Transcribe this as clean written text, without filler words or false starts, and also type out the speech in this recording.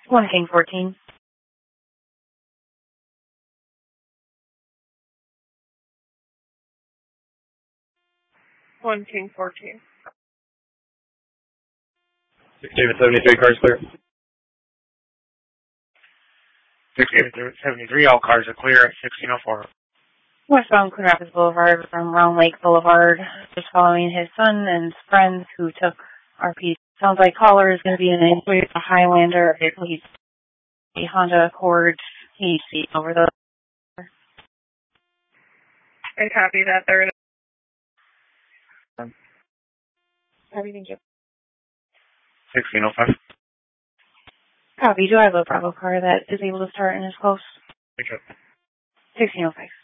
1 King 14. One King 14. David 73, cars clear. 6 David 73, all cars are clear at 1604. Westbound Coon Rapids Boulevard from Round Lake Boulevard, just following his son and friends who took RP. Sounds like caller is going to be in a Highlander, a Honda Accord. He's over the. I copy that. They're Copy, thank you. 1605. Copy. Do I have a Bravo car that is able to start and is close? 1605.